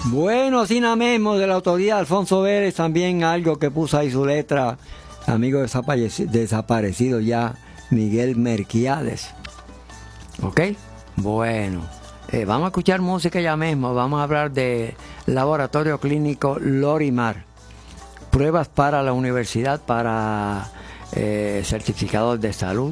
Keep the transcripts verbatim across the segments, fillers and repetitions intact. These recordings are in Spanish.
Bueno, Sina Mesmo, de la autoría de Alfonso Vélez, también algo que puso ahí su letra, amigo desaparecido, desaparecido ya, Miguel Merquiades. ¿Ok? Bueno, eh, vamos a escuchar música ya mismo, vamos a hablar de Laboratorio Clínico Lorimar, pruebas para la universidad, para eh, certificados de salud,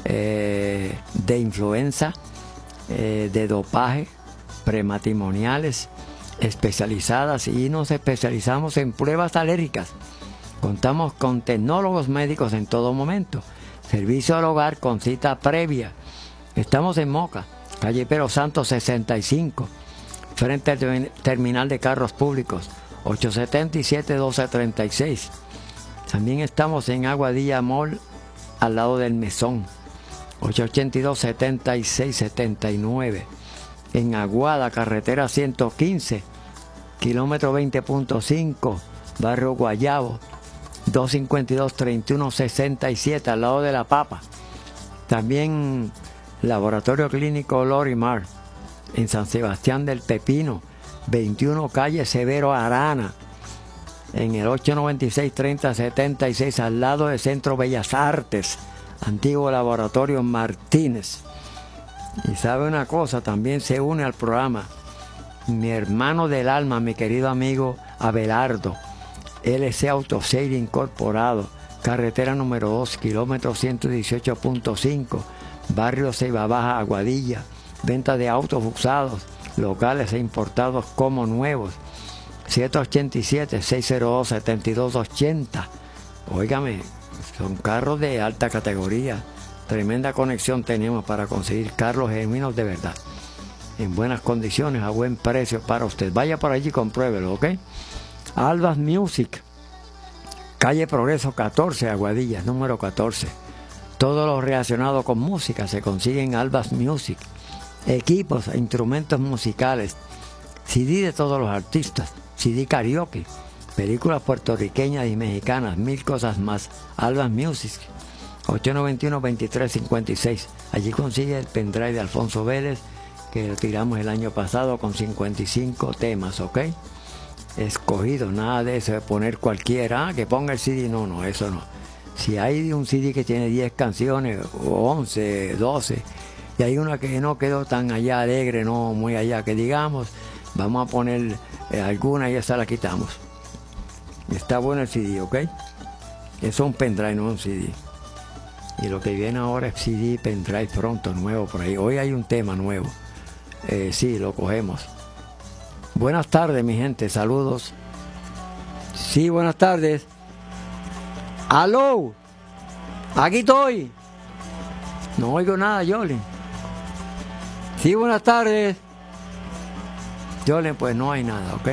eh, de influenza, eh, de dopaje, prematrimoniales, especializadas, y nos especializamos en pruebas alérgicas. Contamos con tecnólogos médicos en todo momento. Servicio al hogar con cita previa. Estamos en Moca, calle Pero Santos sesenta y cinco, frente al terminal de carros públicos, ocho setenta y siete, doce treinta y seis. También estamos en Aguadilla Mall, al lado del Mesón, ocho ochenta y dos, setenta y seis setenta y nueve. En Aguada, carretera ciento quince, kilómetro veinte punto cinco, barrio Guayabo, doscientos cincuenta y dos, treinta y uno sesenta y siete, al lado de La Papa. También Laboratorio Clínico Lorimar, en San Sebastián del Pepino, veintiuno calle Severo Arana, en el ocho noventa y seis, treinta setenta y seis, al lado del Centro Bellas Artes, antiguo Laboratorio Martínez. Y sabe una cosa, también se une al programa mi hermano del alma, mi querido amigo Abelardo, L C Autosale Incorporado, carretera número dos, kilómetro ciento dieciocho punto cinco, barrio Ceiba Baja, Aguadilla. Venta de autos usados, locales e importados como nuevos. siete ochenta y siete, seiscientos dos, setenta y dos ochenta. Óigame, son carros de alta categoría. Tremenda conexión tenemos para conseguir carros genuinos de verdad, en buenas condiciones, a buen precio para usted. Vaya por allí y compruébelo, ¿ok? Albas Music, calle Progreso catorce, Aguadilla, número catorce. Todo lo relacionado con música se consigue en Albas Music. Equipos e instrumentos musicales, C D de todos los artistas, C D karaoke, películas puertorriqueñas y mexicanas, mil cosas más. Albas Music, ocho noventa y uno, veintitrés cincuenta y seis. Allí consigue el pendrive de Alfonso Vélez, que lo tiramos el año pasado con cincuenta y cinco temas, ¿ok? Escogido, nada de eso de poner cualquiera, ah, que ponga el C D, no, no, eso no. Si hay un C D que tiene diez canciones, o once, doce, y hay una que no quedó tan allá alegre, no muy allá, que digamos, vamos a poner eh, alguna y esa la quitamos. Está bueno el C D, ¿ok? Eso es un pendrive, no un C D. Y lo que viene ahora es C D, pendrive pronto, nuevo por ahí. Hoy hay un tema nuevo. Eh, sí, lo cogemos. Buenas tardes, mi gente, saludos. Sí, buenas tardes. ¡Aló! Aquí estoy. No oigo nada, Jolin. Sí, buenas tardes. Jolin, pues no hay nada, ¿ok?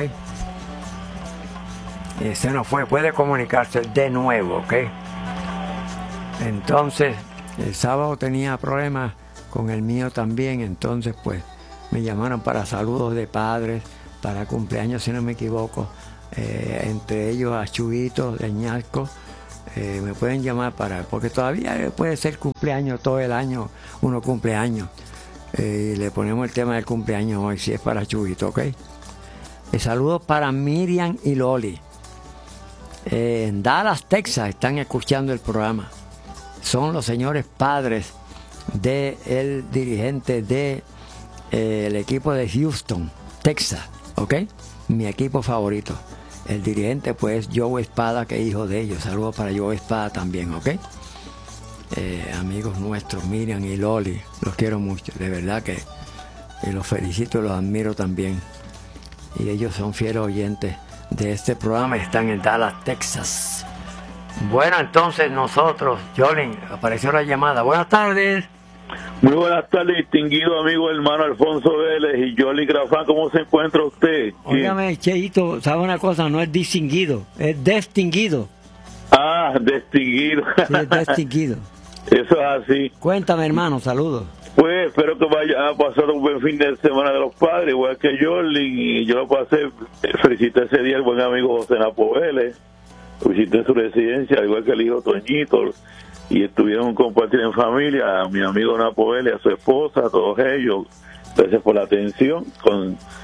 Ese no fue, puede comunicarse de nuevo, ¿ok? Entonces, el sábado tenía problemas con el mío también, entonces pues me llamaron para saludos de padres, para cumpleaños si no me equivoco, eh, entre ellos a Chuguito de Ñasco. Eh, me pueden llamar para, porque todavía puede ser cumpleaños todo el año, uno cumpleaños. Eh, le ponemos el tema del cumpleaños hoy, si es para Chuguito, ¿ok? Eh, saludos para Miriam y Loli. Eh, en Dallas, Texas, están escuchando el programa. Son los señores padres del dirigente del de, eh, equipo de Houston, Texas, ¿ok? Mi equipo favorito. El dirigente pues Joe Espada, que es hijo de ellos. Saludos para Joe Espada también, ¿ok? Eh, amigos nuestros, Miriam y Loli, los quiero mucho, de verdad que y los felicito y los admiro también. Y ellos son fieles oyentes de este programa, están en Dallas, Texas. Bueno, entonces nosotros, Jolin, apareció la llamada. Buenas tardes. Muy buenas tardes, distinguido amigo hermano Alfonso Vélez y Jolin Grafán, ¿cómo se encuentra usted? Óigame, Cheito, ¿sabe una cosa? No es distinguido, es distinguido. Ah, distinguido. Sí, es distinguido. Eso es así. Cuéntame, hermano, saludos. Pues espero que vaya a pasar un buen fin de semana de los padres, igual que Jolin, y yo lo pasé, felicité ese día al buen amigo José Napo Vélez, lo visité en su residencia, igual que el hijo Toñito, y estuvieron compartiendo en familia, a mi amigo Napo Vélez, a su esposa, a todos ellos. Gracias por la atención, con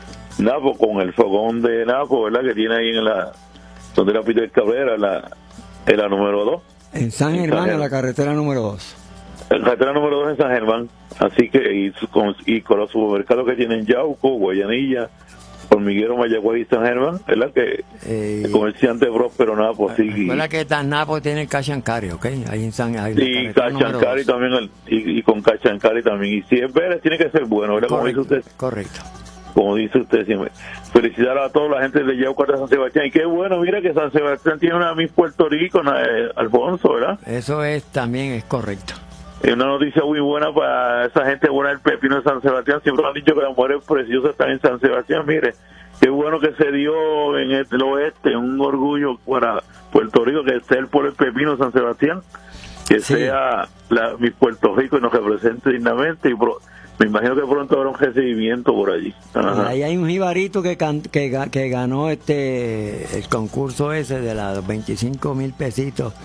Napo, con el fogón de Napo, ¿verdad? Que tiene ahí en la, donde era Peter Cabrera, la, en la número dos. En San Germán, en la carretera número dos. En la carretera número dos en San Germán. Así que, y con, y con los supermercados que tienen Yauco, Guayanilla, Hormiguero, Mayagüez y San Germán, ¿verdad? Que Eh, el comerciante próspero Napo, sí. Recuerda que tan Napo tiene el Cachancari, ¿ok? Ahí en San ahí en la Y carretera número Cachancari dos. también, el, y, y con Cachancari también. Y si es Vélez, tiene que ser bueno, ¿verdad? Como dice Correcto, usted. correcto. Como dice usted siempre. Felicitar a toda la gente de Yauco de San Sebastián. Y qué bueno, mira que San Sebastián tiene una Miss Puerto Rico, una, eh, Alfonso, ¿verdad? Eso es también es correcto. Es una noticia muy buena para esa gente buena del Pepino de San Sebastián. Siempre han dicho que las mujeres preciosas están en San Sebastián. Mire, qué bueno que se dio en el oeste, un orgullo para Puerto Rico, que sea el por el Pepino de San Sebastián, que Sí. sea la, mi Puerto Rico y nos represente dignamente. Y pro, me imagino que pronto habrá un recibimiento por allí. Ajá. Ahí hay un jibarito que, can, que, ga- que ganó este el concurso ese de los veinticinco mil pesitos.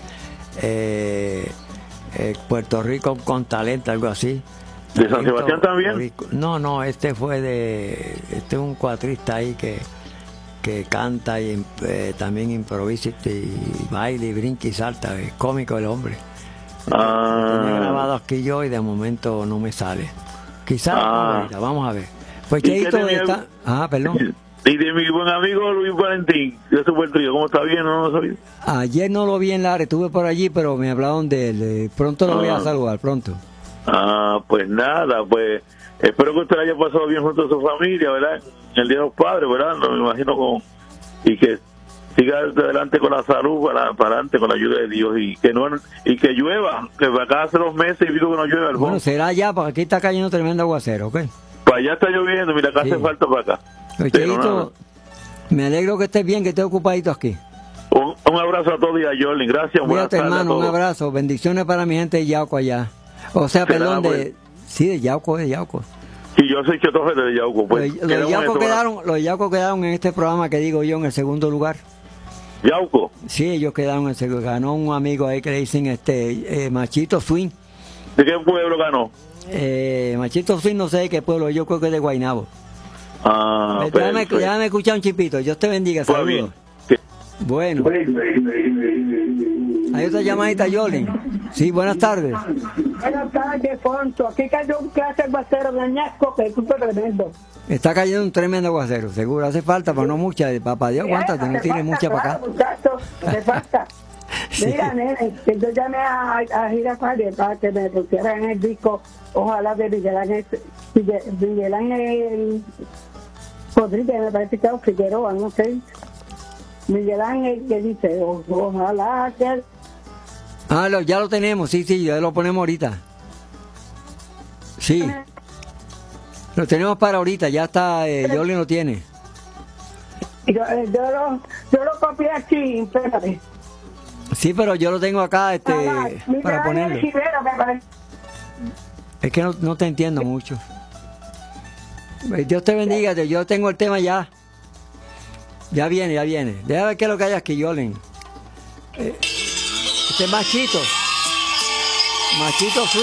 Eh, eh, Puerto Rico con talento, algo así. ¿De San Sebastián también? Boricu- No, no, este fue de. Este es un cuatrista ahí que, que canta y eh, también improvisa y, y baila y brinca y salta. Es cómico el hombre. Ah. Lo tenía grabado aquí yo y de momento no me sale. Quizás Ah. ahorita, vamos a ver. Pues ¿Y qué Cheito de mi- está. Ah, perdón. Y de mi buen amigo Luis Valentín, de su Puerto Rico, ¿cómo está bien? ¿No lo sabía? Ayer no lo vi en Lares, estuve por allí, pero me hablaron de él. Eh, Pronto lo voy a Ah. saludar, pronto. Ah, pues nada, pues espero que usted haya pasado bien junto a su familia, ¿verdad? En el Día de los Padres, ¿verdad? No, me imagino con... Y que siga adelante con la salud, para, para adelante con la ayuda de Dios y que no y que llueva, que acá hace dos meses y digo que no llueve, Alfonso. Bueno, será ya, porque aquí está cayendo tremendo aguacero, ¿ok? Para allá está lloviendo, mira, acá Sí. hace falta para acá. Oye, Pero Cheito, nada. me alegro que estés bien, que estés ocupadito aquí. Un, un abrazo a todos y a Jorlin, gracias, buenas Cuídate, tardes a hermano, un todos. abrazo. Bendiciones para mi gente de Yauco allá. O sea, Será, perdón, pues. de... Sí, de Yauco, de Yauco. Sí, yo soy Chetófete de Yauco, pues. los, los quedamos en Yauco eso, ¿verdad? quedaron, los Yauco quedaron en este programa que digo yo en el segundo lugar. Yauco, Sí, ellos quedaron en el segundo. Ganó un amigo ahí que le dicen este eh, Machito Swing. ¿de qué pueblo ganó? Eh, Machito Swing no sé de qué pueblo, yo creo que es de Guaynabo. Ah, Eh, déjame, perfecto. déjame escuchar un chipito. Dios te bendiga, Pues saludos. bien. Sí. Bueno, hay otra llamadita, Yolin. Sí, buenas tardes. Buenas tardes, Fonso. Aquí cayó un clase aguacero de añasco que es súper tremendo. Está cayendo un tremendo aguacero, seguro. Hace falta, pero no mucha. Papá Dios, aguántate, no Hace tienes falta, mucha para acá. claro, muchachos, hace falta. Sí. Mira, nene, que yo llamé a, a Girafales para que me pusieran el disco, ojalá de Miguel Ángel, Miguel Ángel Rodríguez, me parece que es Figueroa, no sé. Miguel Ángel que dice, o- ojalá que... Ah, lo- ya lo tenemos, sí, sí, ya lo ponemos ahorita. Sí, lo tenemos para ahorita, ya está, eh, Yolin lo tiene. Yo, eh, yo, lo, yo lo copié aquí, espérate. Sí, pero yo lo tengo acá este, Ah, Miguel para Ángel ponerlo. Rivera, me parece. Es que no, no te entiendo mucho. Eh, Dios te bendiga, yo tengo el tema ya. Ya viene, ya viene. Déjame ver qué es lo que hay aquí, Yolin. Eh, este es Machito. Machito Swing.